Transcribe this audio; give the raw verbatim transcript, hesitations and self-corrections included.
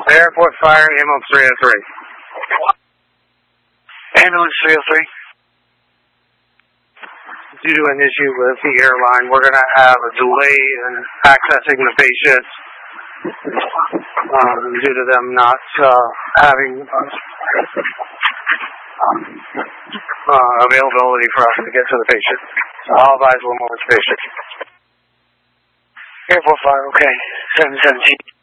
Airport Fire, ambulance three oh three. Ambulance three oh three. Due to an issue with the airline, we're going to have a delay in accessing the patient um, due to them not uh, having uh, availability for us to get to the patient. I'll advise a little more with the patient. Airport Fire, okay. seven seventeen.